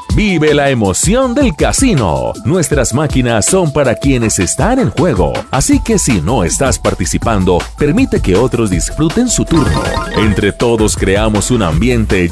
Vive la emoción del casino. Nuestras máquinas son para quienes están en juego. Así que si no estás participando, permite que otros disfruten su turno. Entre todos creamos un ambiente